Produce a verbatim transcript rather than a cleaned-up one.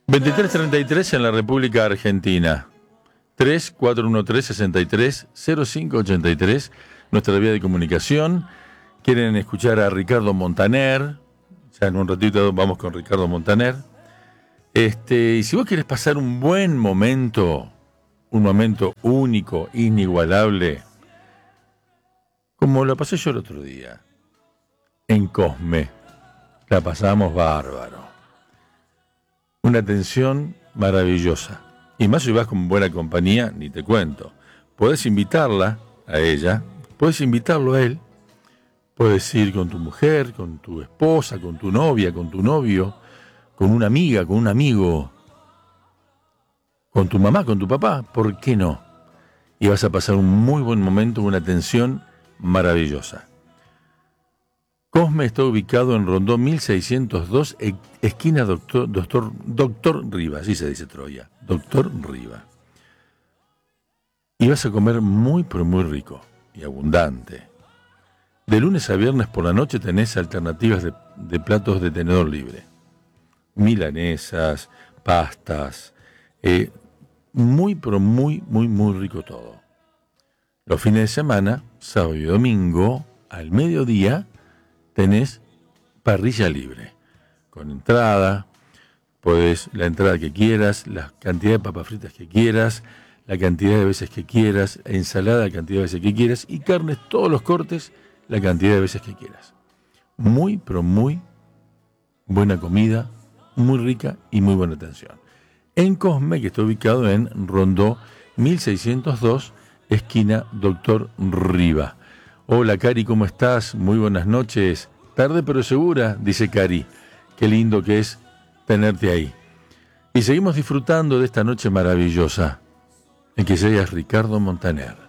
veintitrés treinta y tres en la República Argentina. tres cuatro uno tres seis tres cero cinco ocho tres, nuestra vía de comunicación. Quieren escuchar a Ricardo Montaner. Ya en un ratito vamos con Ricardo Montaner. Este, y si vos querés pasar un buen momento, un momento único, inigualable, como lo pasé yo el otro día, en Cosme, la pasamos bárbaro. Una atención maravillosa. Y más si vas con buena compañía, ni te cuento. Podés invitarla a ella, podés invitarlo a él, puedes ir con tu mujer, con tu esposa, con tu novia, con tu novio, con una amiga, con un amigo, con tu mamá, con tu papá, ¿por qué no? Y vas a pasar un muy buen momento, una atención maravillosa. Cosme está ubicado en Rondó mil seiscientos dos, esquina Doctor, Doctor, Doctor Riva, así se dice Troya, Doctor Riva. Y vas a comer muy, pero muy rico y abundante. De lunes a viernes por la noche tenés alternativas de, de platos de tenedor libre. Milanesas, pastas, eh, muy, pero muy, muy, muy rico todo. Los fines de semana, sábado y domingo, al mediodía, tenés parrilla libre, con entrada, podés la entrada que quieras, la cantidad de papas fritas que quieras, la cantidad de veces que quieras, ensalada, la cantidad de veces que quieras, y carnes, todos los cortes, la cantidad de veces que quieras. Muy, pero muy buena comida, muy rica y muy buena atención. En Cosme, que está ubicado en Rondó mil seiscientos dos, esquina Doctor Riva. Hola Cari, ¿cómo estás? Muy buenas noches. Tarde pero segura, dice Cari. Qué lindo que es tenerte ahí. Y seguimos disfrutando de esta noche maravillosa en que llegas Ricardo Montaner.